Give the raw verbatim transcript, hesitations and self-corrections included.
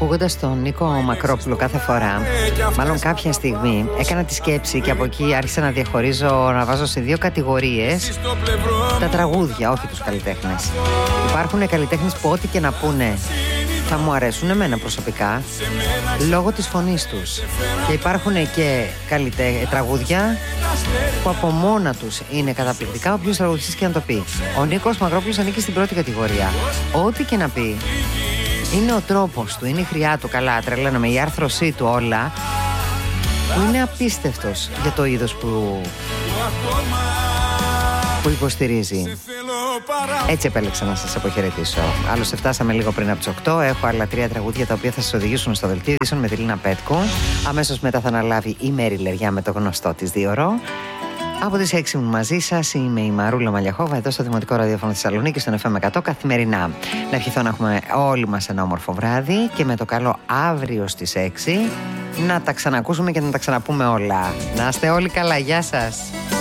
Ακούγοντας τον Νίκο Μακρόπουλο κάθε φορά, μάλλον κάποια στιγμή έκανα τη σκέψη και από εκεί άρχισα να διαχωρίζω, να βάζω σε δύο κατηγορίες τα τραγούδια, όχι τους καλλιτέχνες. Υπάρχουν καλλιτέχνες που ό,τι και να πούνε θα μου αρέσουν εμένα προσωπικά λόγω της φωνής τους. Και υπάρχουν και καλλιτέ... τραγούδια που από μόνα τους είναι καταπληκτικά, όποιος τραγουδιστής και να το πει. Ο Νίκος Μακρόπουλος ανήκει στην πρώτη κατηγορία. Ό,τι και να πει είναι ο τρόπος του, είναι η χρειά του, καλά τρελαίνομαι, η άρθρωσή του, όλα που είναι απίστευτος για το είδος που, που υποστηρίζει. Έτσι επέλεξα να σας αποχαιρετήσω. Άλλωστε φτάσαμε λίγο πριν από τις οκτώ. Έχω άλλα τρία τραγούδια τα οποία θα σας οδηγήσουν στο δελτίο ειδήσεων με τη Λίνα Πέτκου. Αμέσως μετά θα αναλάβει η Μέρη Λεριά με το γνωστό της δύο. Από τις έξι μου μαζί σας είμαι η Μαρούλα Μαλιαχόβα εδώ στο Δημοτικό Ραδιόφωνο Θεσσαλονίκη στον εφ εμ εκατό καθημερινά. Να ευχηθώ να έχουμε όλοι μας ένα όμορφο βράδυ και με το καλό αύριο στις έξι να τα ξανακούσουμε και να τα ξαναπούμε όλα. Να είστε όλοι καλά, γεια σας.